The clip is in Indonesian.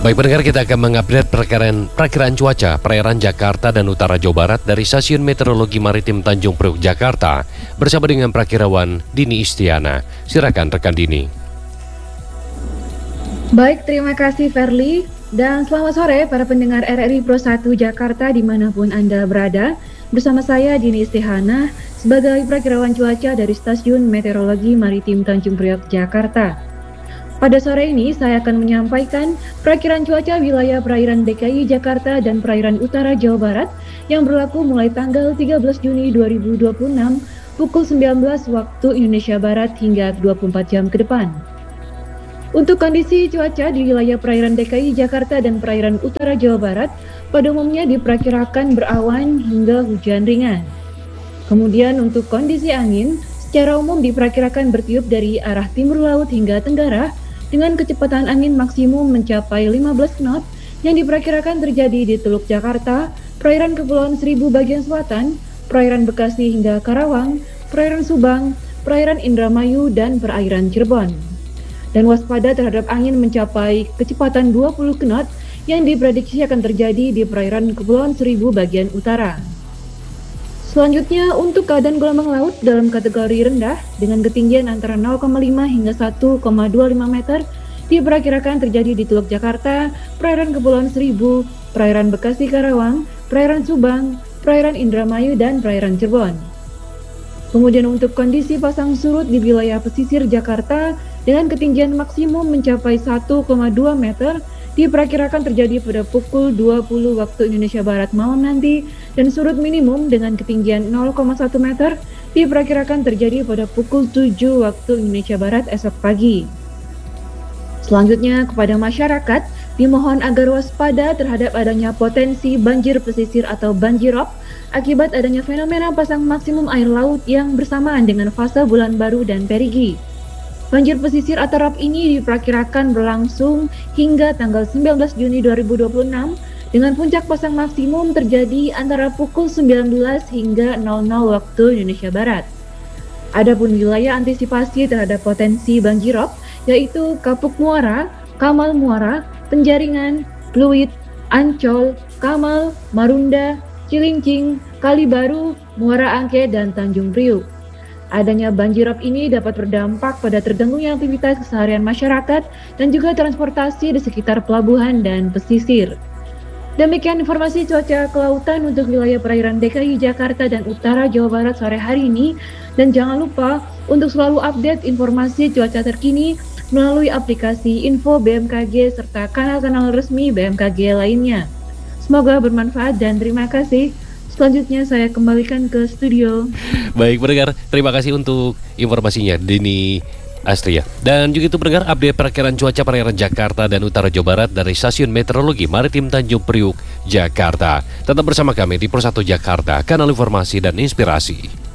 Baik pendengar, kita akan mengupdate perkiraan cuaca perairan Jakarta dan utara Jawa Barat dari Stasiun Meteorologi Maritim Tanjung Priok, Jakarta bersama dengan Prakirawan Dini Istiana. Silakan rekan Dini. Baik, terima kasih Verly, dan selamat sore para pendengar RRI Pro 1 Jakarta dimanapun Anda berada. Bersama saya Dini Istiana sebagai Prakirawan Cuaca dari Stasiun Meteorologi Maritim Tanjung Priok, Jakarta. Pada sore ini saya akan menyampaikan perakiraan cuaca wilayah perairan DKI Jakarta dan perairan utara Jawa Barat yang berlaku mulai tanggal 13 Juni 2026 pukul 19 waktu Indonesia Barat hingga 24 jam ke depan. Untuk kondisi cuaca di wilayah perairan DKI Jakarta dan perairan utara Jawa Barat pada umumnya diperkirakan berawan hingga hujan ringan. Kemudian untuk kondisi angin secara umum diperkirakan bertiup dari arah timur laut hingga tenggara dengan kecepatan angin maksimum mencapai 15 knot yang diperkirakan terjadi di Teluk Jakarta, perairan Kepulauan Seribu bagian selatan, perairan Bekasi hingga Karawang, perairan Subang, perairan Indramayu, dan perairan Cirebon. Dan waspada terhadap angin mencapai kecepatan 20 knot yang diprediksi akan terjadi di perairan Kepulauan Seribu bagian utara. Selanjutnya untuk keadaan gelombang laut dalam kategori rendah dengan ketinggian antara 0,5 hingga 1,25 meter diperkirakan terjadi di Teluk Jakarta, perairan Kepulauan Seribu, perairan Bekasi Karawang, perairan Subang, perairan Indramayu, dan perairan Cirebon. Kemudian untuk kondisi pasang surut di wilayah pesisir Jakarta dengan ketinggian maksimum mencapai 1,2 meter diperkirakan terjadi pada pukul 20 waktu Indonesia Barat malam nanti, dan surut minimum dengan ketinggian 0,1 meter diperkirakan terjadi pada pukul 7 waktu Indonesia Barat esok pagi. Selanjutnya kepada masyarakat dimohon agar waspada terhadap adanya potensi banjir pesisir atau banjirop akibat adanya fenomena pasang maksimum air laut yang bersamaan dengan fase bulan baru dan perigi. Banjir pesisir atau ROB ini diperkirakan berlangsung hingga tanggal 19 Juni 2026 dengan puncak pasang maksimum terjadi antara pukul 19 hingga 00 waktu Indonesia Barat. Adapun wilayah antisipasi terhadap potensi banjir ROB yaitu Kapuk Muara, Kamal Muara, Penjaringan, Pluit, Ancol, Kamal, Marunda, Cilincing, Kalibaru, Muara Angke, dan Tanjung Priuk. Adanya banjirop ini dapat berdampak pada terganggunya aktivitas keseharian masyarakat dan juga transportasi di sekitar pelabuhan dan pesisir. Demikian informasi cuaca kelautan untuk wilayah perairan DKI Jakarta dan utara Jawa Barat sore hari ini. Dan jangan lupa untuk selalu update informasi cuaca terkini melalui aplikasi Info BMKG serta kanal-kanal resmi BMKG lainnya. Semoga bermanfaat dan terima kasih. Selanjutnya saya kembalikan ke studio. Baik pendengar, terima kasih untuk informasinya Dini Astria. Dan juga itu pendengar, update perkiraan cuaca perairan Jakarta dan utara Jawa Barat dari Stasiun Meteorologi Maritim Tanjung Priok, Jakarta. Tetap bersama kami di Pro 1 Jakarta, kanal informasi dan inspirasi.